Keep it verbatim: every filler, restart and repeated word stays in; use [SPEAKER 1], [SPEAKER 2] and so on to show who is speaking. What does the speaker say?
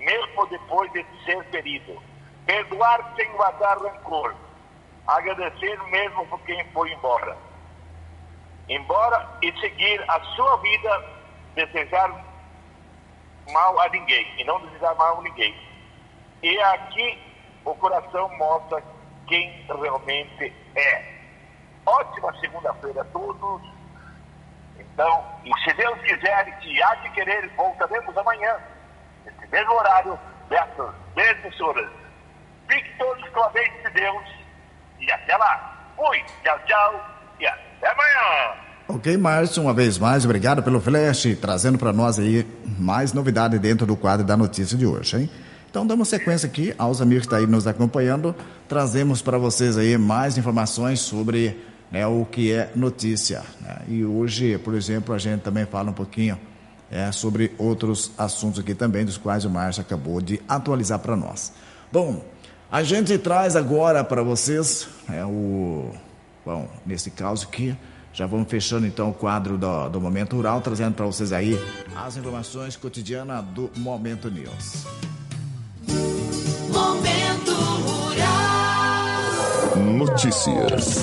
[SPEAKER 1] mesmo depois de ser ferido. Perdoar sem guardar rancor. Agradecer mesmo por quem foi embora. Embora e seguir a sua vida, desejar mal a ninguém. E não desejar mal a ninguém. E aqui o coração mostra quem realmente é. Ótima segunda-feira a todos. Então, e se Deus quiser e há de querer, voltaremos amanhã, nesse mesmo horário, dessas mesmas horas. Fiquem todos com a bênção de Deus e até lá. Fui, tchau, tchau e até amanhã.
[SPEAKER 2] Ok, Márcio, uma vez mais, obrigado pelo flash, trazendo para nós aí mais novidade dentro do quadro da notícia de hoje, hein? Então, damos sequência aqui aos amigos que estão aí nos acompanhando, trazemos para vocês aí mais informações sobre, né, o que é notícia, né? E hoje, por exemplo, a gente também fala um pouquinho é, sobre outros assuntos aqui também, dos quais o Márcio acabou de atualizar para nós. Bom, a gente traz agora para vocês, é, o, bom, nesse caso aqui, já vamos fechando então o quadro do, do Momento Rural, trazendo para vocês aí as informações cotidianas do Momento News.
[SPEAKER 3] Momento Rural.
[SPEAKER 4] Notícias.